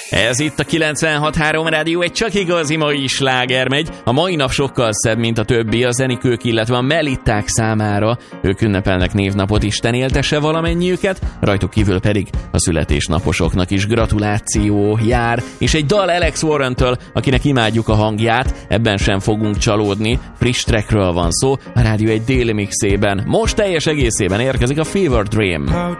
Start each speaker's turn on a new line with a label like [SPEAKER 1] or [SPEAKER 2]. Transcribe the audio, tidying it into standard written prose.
[SPEAKER 1] Ez itt a 96.3 Rádió, egy csak igazi mai sláger megy. A mai nap sokkal szebb, mint a többi, a zenikők, illetve a melitták számára. Ők ünnepelnek névnapot, Isten éltesse valamennyiüket, rajtuk kívül pedig a születésnaposoknak is gratuláció jár. És egy dal Alex Warrentől, akinek imádjuk a hangját, ebben sem fogunk csalódni. Friss trackről van szó, a rádió egy déli mixében. Most teljes egészében érkezik a Fever Dream.